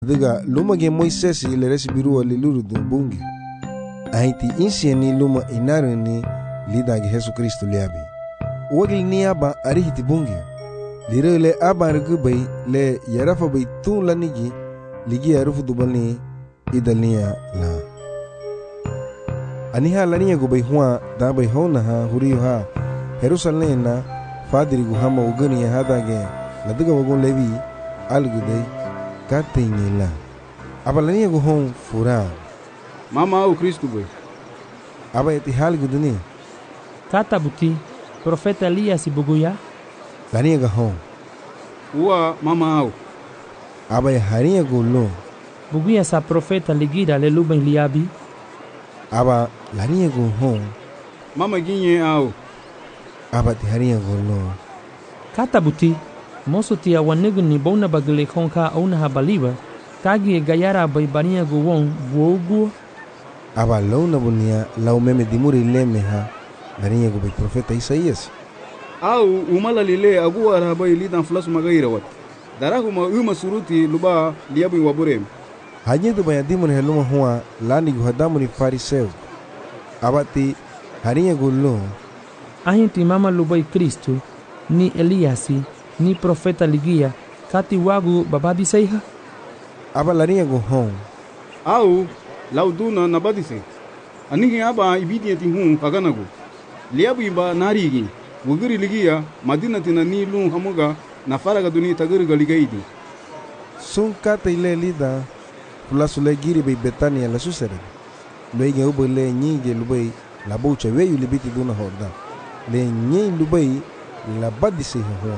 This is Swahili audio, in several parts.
Diga luma ge Moisés le resibiru ali luru do bungi. Ainti insieni luma inaru ni lida ge Jesus Cristo liabi. Wagil ni aba ari hiti bungi. Lire le aba rugu bay le yarafa bay tun lanigi ligi yarufu dubani idalnia la. Aniha lania go bay huwa da bay hona ha huriyo ha Jerusalem na fadiri gu hama ugani ya hada ge la diga wagon levi algudai katingila. Abalania gu hon fura. Mama au Cristo boy. Aba eti hal guduni. Kata buti profeta Elias buguya. Lania ga hon. Ua mama au. Aba haria gu lo. Buguya sa profeta ligira le luben liabi. Aba lania gu hon. Mama ginye au. Aba ti haria gu lo. Kata buti moso tia wanegu ni bona bagale konka ona habaliba. Kagi gayara bay bania gu won buogu. Aba lo na bunia lau meme dimuri leme ha. Lania gu bay profeta Isaías. Au umala lile agu arabai lidan flas magaira wat. Darahuma uma suruti luba liabu waburem. Hajedu bay dimuri heluma huwa lani gu hadamu ni fariseu. Aba ti haria gu lo. Ahinti mama lubai Kristo ni Eliasi ni profeta ligia kati wagu babadi seiha. Aba lania gu hon. Au lauduna nabadise. Anihi aba ibidiyati hun paganagu. Liabu iba narigi. Wugiri ligia madina tina ni lun hamuga na faraga duni tagiriga ligaidi. Sun kata ile lida fulasule giri bay Betania la susere. Luege ubo le nyige lubay la bucha weyu libiti duna horda. Le nye lubay la badise huwa.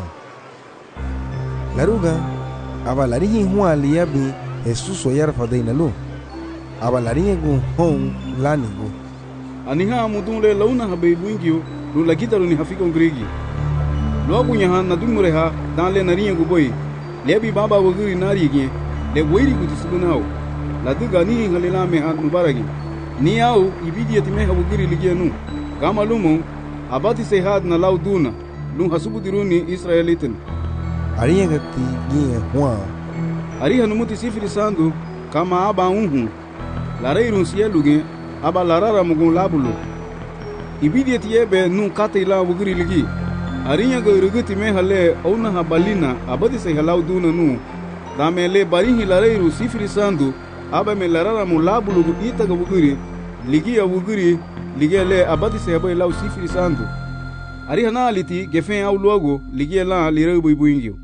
Laruga aba larihi huwa liabi Jesus oyar fadaina lu. Aba larihi gu hon lani gu. Aniha mudunle launa habay buingio lu lagita lu ni hafika ungrigi. Lu abu nyahan na dumureha dan le nariya gu boy. Lebi baba wugiri narigi le weiri gu tisugunao. La diga ni halila me han mubaragi. Ni au ibidiyati meha wugiri ligianu. Gama lumo abati se had na lauduna. Lung hasubu diruni Israelitin. Ariya gati gie huwa. Ariha numuti sifiri sandu kama aba unhu. Lareirun sieluge aba larara mugun labulu. Ibidiyati yebe nun kata ila wugiri ligi. Ariya ga irugiti me hale auna habalina abati se halauduna nu. Dame le barihi lareiru sifiri sandu aba me larara mu labulu gu ita ga wugiri. Ligi ya wugiri ligi le abati se haba ilau sifiri sandu. Ariha na aliti gefen au luago ligi la lireu buingio.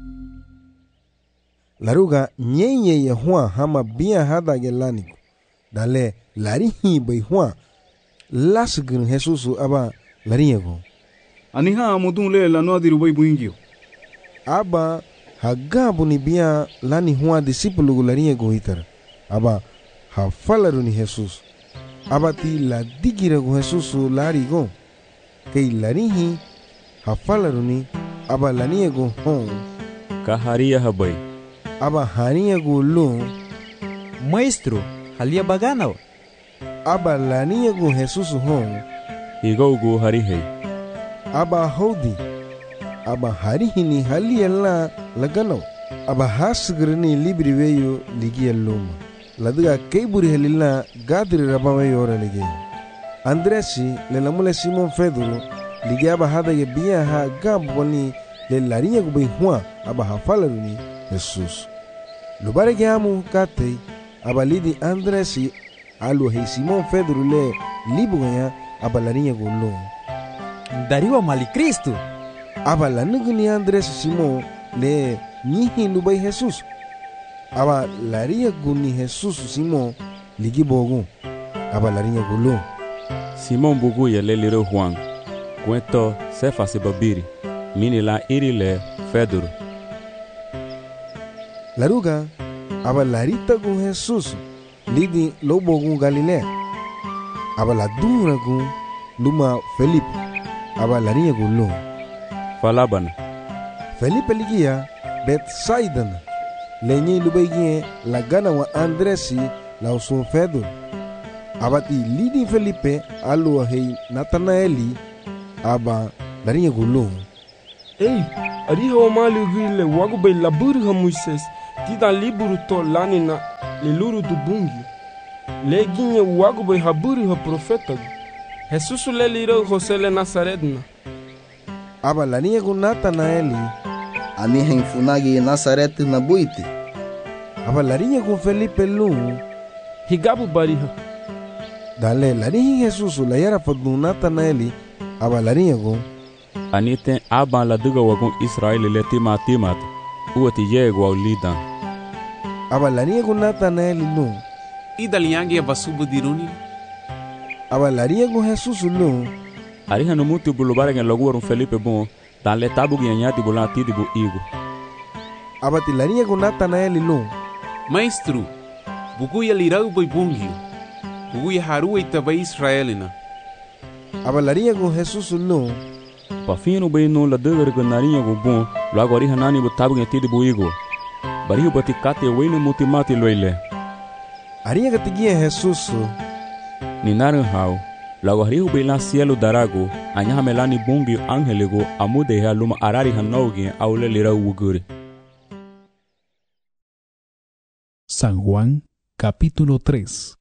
Laruga nyenye ya huwa hama bia hada gelani. Dale larihi bay huwa lasgin Jesusu aba lariego. Aniha mudunle la noadiru buingio. Aba hagabu ni bia lani huwa disipulu gu lariego hitar. Aba hafalaru ni Jesus. Aba ti la digira gu Jesusu larigo. Kei larihi hafalaru ni aba laniego hon. Kaharia habay. Aba haniego lo. Maestro, halia baganaw. Aba laniego Jesus hon. Igaugu harihey. Aba hodi. Aba harihi ni halia la laganaw. Aba hasigrini libri weyo ligia loma. Ladiga keiburi helila gadri rabaweyo ora ligi. Andresi le lamule Simon Pedro ligia aba hada ye bia ha gamboni le larinya gubay huwa aba hafalaruni Jesus. Lubare giamu kate aba lidi Andresi alu hei Simon Pedro le libuganya aba larinya gulo. Dariwa mali Kristo. Aba lanuguni Andresi Simon le nihi lubay Jesus. Aba larinya guni Jesus Simon ligi bogu aba larinya gulo. Simon bugu ye le lire Juan. Cuento sefa se babiri. Mini la iri le Pedro. Laruga aba larita gu Jesus lidi lobo gu Galilea. Aba la dura gu luma Felipe. Aba larinya gu lo. Falabana. Felipe ligia Bethsaida. Lenye lubegie la gana wa Andresi la usun Pedro. Aba ti lidi Felipe alu hei Natanaeli aba larinya gu lo. Ei, ariha o mali rile wago bay laburi ha Moisés, tida liburu to lanina le luru do bungi. Le ginye wago bay haburi ha profeta. Jesus le lira José le Nazaretna. Aba lania gu Natanaeli. Ani henfunagi Nazaret na buiti. Aba lania gu Felipe lu. Higabu bariha. Dale lani Jesus la yara fadnu Natanaeli. Aba lania gu. Anite aban la duga wagon Israel le timat. Uati yego au lidan. Aba lania gu Natanaeli lu. Idaliangi ya basubu diruni. Aba lania gu Jesus lu. Ariha no muti bulubare ngen logu warum Felipe bon. Dan le tabu gianyati bulan tidi bu igo. Aba ti lania gu Natanaeli lu. Maestro, buku ya lirau boy bungio. Buku ya haruwa itaba Israelina. Aba lania gu Jesus lu. Pafino bay no la duga gu narinha gu bon. Logo ariha nani bu tabu gianyati bu igo. Barihu bati kate wene muti mati loile. Ariha gatigia Jesus. Ni narin hao. Lago harihu bila cielo darago, anyaha melani bungi angelego, amude ha luma arari hanogi aule lira uguri. San Juan, capítulo 3.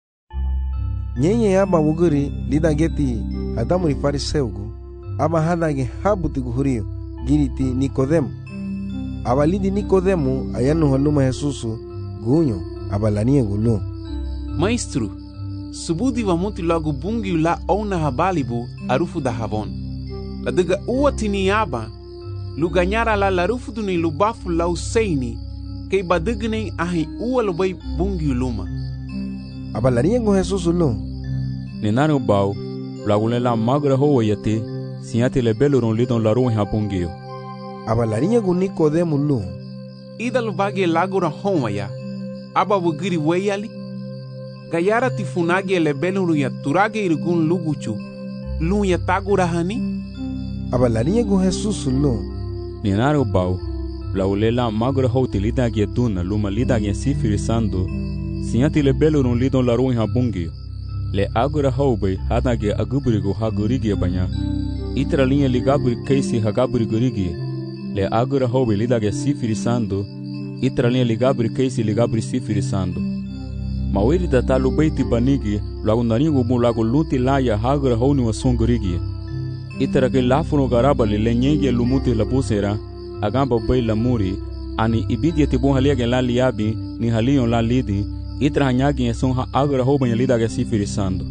Nyenye aba uguri lida geti hadamuri fariseugu, aba hadage habuti guhurio, giriti Nikodemu. Aba lidi Nikodemu ayanu haluma Jesusu, gunyo, aba lanie gulu. Maestro, subudi wa muti logo bungi la ona habalibu arufu da havon. La diga uwa tini aba, luganyara la larufu duni lubafu la useini, kei badigne ahi uwa lubai bungi luma. Aba lanie gu Jesusu lu. Ninaro bau, lagule la magra ho yate, siate le beluron lidon la ruin ha bungio. Aba lanie gu Nikodemu lu. Ida lubage lagura homaya, aba wugiri weyali. Gayara tifunagi ele beluru ya turage irgun luguchu, lu ya tagura hani. Aba lanie gu Jesusu lu. Ninaro bau, lagule la magra ho tilida gie duna luma lida gie sifirisando, siate le beluron lidon la ruin ha bungio. Le agura ho bay hadage aguburigo ha gurigi banya. Itra linha ligaburi keisi hagaburi gurigi. Le agura ho bay lida gie sifirisando, itra linha ligaburi keisi ligaburi sifirisando. Mawiri tatalu beiti banigi, lagu naringu mu lagu luti laya hagra honi wa songurigi. Itara ke lafuno garabali le nyenge lumuti la busera, agamba bei la muri, ani ibidi tibon halia gen la liabi, ni halion la lidi, itra hanyagi en son ha agra ho banya lida ge sifirisando.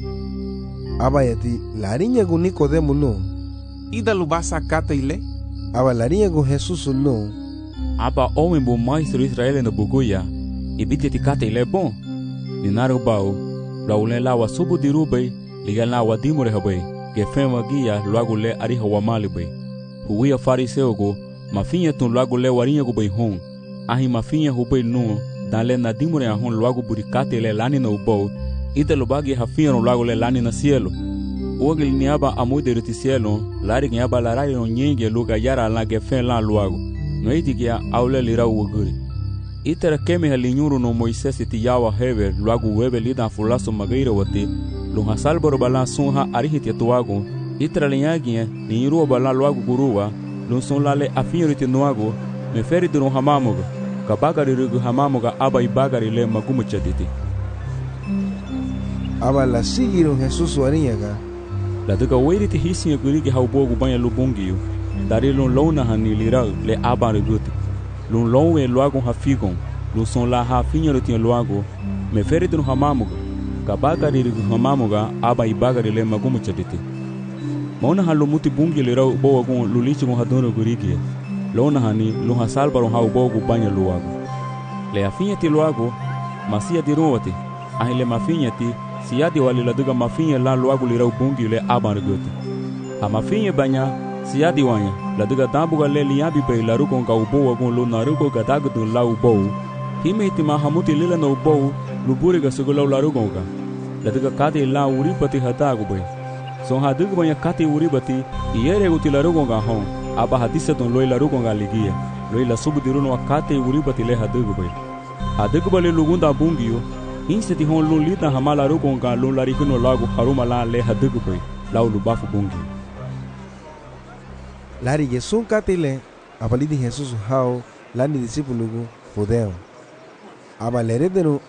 Aba yati larinya gu Nikodemu lu. Ida lubasa kata ile? Aba larinya gu Jesusu lu. Aba owen bu maestro Israel no buguya, ibidi tikata ile bon. Ninaro bau, laule la wa subu dirubay, liga la wa dimure habay, ge fema gia luago le ariha wa malibay. Huwia fariseo go, mafinha tun luago le warinha go bay hon, ahi mafinha hubay no, dan le na dimure a hon luago burikate le lani na ubau, ita lubagi hafinha no luago le lani na cielo. Uagil niaba amude riti cielo, lari niaba larari no nyenge luga yara la ge fen la luago, no iti kia aule lira uaguri. Itera keme halinyuru no Moisés iti yawa hever luagu webe lida fulaso magaira wate lunha salboro bala sunha arihiti atuago itera linyagia ni irua bala luagu gurua lunson lale afinyo iti nuago me feri duro hamamoga kabagari rugu hamamoga aba ibagari le magumu chaditi. Aba la sigiro Jesus warinyaga. La duga weiriti hisinga gurigi haubogu banya lubungiyo dari lun lona hanilirau le aba riguti. Lun lonwe luago hafigon, lun son la hafinyo riti luago, me feriti no hamamoga, kabagari rigu hamamoga aba ibagari le magumu chaditi. Mauna halu muti bungi le rau boa gun lulichi gun hadono gurigi, lona hani lun hasalbaro hau bogu banya luago. Le afinya ti luago, masia di ruwati, ahi le mafinya ti, siyadi wali la duga mafinya la luago le rau bungi le aba riguti. Ha mafinya banya, siyadi wanya, la duga dambuga le liyabi bay la rugon ga uboa gun lu na rugo ga dagdun la ubou. Hime iti mahamuti lila na ubou, luburi ga sugulau la rugon ga. La duga kati la uripati hatagu bay. Son haduga banya kati uripati, iyere guti la rugon ga hon, aba hadisa don loi la rugon ga ligia. Loi la subu diruno wa kati uripati le haduga bay. Haduga bale lugunda bungiyo, inseti hon lun lita hamala rugon ga lun la rikino lagu haruma la le haduga bay, lau lubafu bungiyo. lari ge sun katile abalidi Jesus hao lani disipulugu fudeo aba leredenu